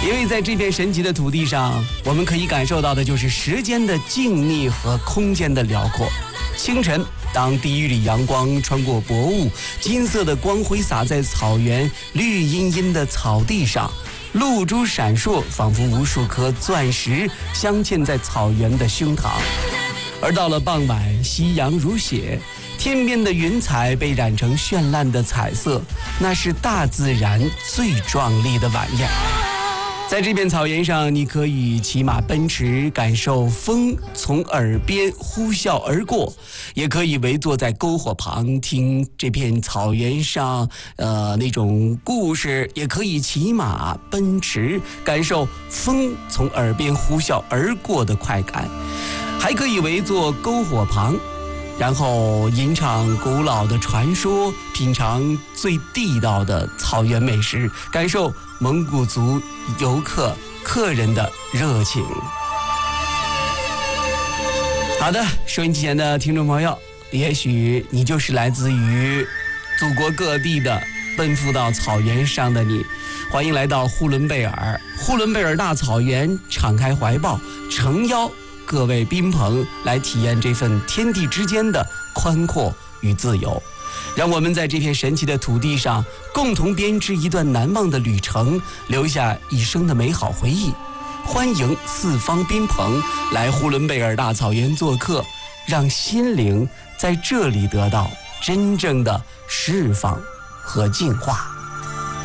因为在这片神奇的土地上，我们可以感受到的就是时间的静谧和空间的辽阔。清晨，当第一缕阳光穿过薄雾，金色的光辉洒在草原绿茵茵的草地上，露珠闪烁，仿佛无数颗钻石镶嵌在草原的胸膛。而到了傍晚，夕阳如血，天边的云彩被染成绚烂的彩色，那是大自然最壮丽的晚宴。在这片草原上，你可以骑马奔驰，感受风从耳边呼啸而过，也可以围坐在篝火旁听这片草原上那种故事，也可以骑马奔驰，感受风从耳边呼啸而过的快感，还可以围坐篝火旁，然后吟唱古老的传说，品尝最地道的草原美食，感受蒙古族客人的热情。好的，收音机前的听众朋友，也许你就是来自于祖国各地的奔赴到草原上的你，欢迎来到呼伦贝尔大草原，敞开怀抱，诚邀各位宾朋来体验这份天地之间的宽阔与自由。让我们在这片神奇的土地上共同编织一段难忘的旅程，留下一生的美好回忆。欢迎四方宾朋来呼伦贝尔大草原做客，让心灵在这里得到真正的释放和净化。